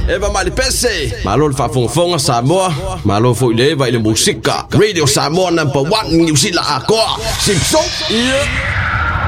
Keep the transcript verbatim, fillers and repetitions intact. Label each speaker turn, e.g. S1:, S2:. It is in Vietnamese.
S1: Eva Malipese Malo fa fong fong Samoa Malo foi le vai le musica Radio Samoa number one New Zealand ako Simpson.